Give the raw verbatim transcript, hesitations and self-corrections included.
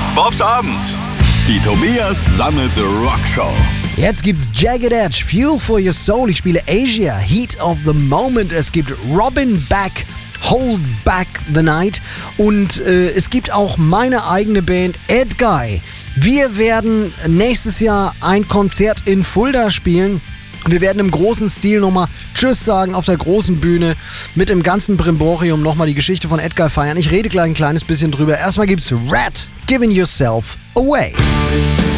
Bobs Abend. Die Tobias Sammet Rock Show. Jetzt gibt's Jagged Edge, Fuel for Your Soul. Ich spiele Asia, Heat of the Moment. Es gibt Robin Beck, Hold Back the Night. Und äh, es gibt auch meine eigene Band, Edguy. Wir werden nächstes Jahr ein Konzert in Fulda spielen. Wir werden im großen Stil nochmal Tschüss sagen auf der großen Bühne mit dem ganzen Brimborium nochmal die Geschichte von Edguy feiern. Ich rede gleich ein kleines bisschen drüber. Erstmal gibt's Rat, Giving Yourself Away.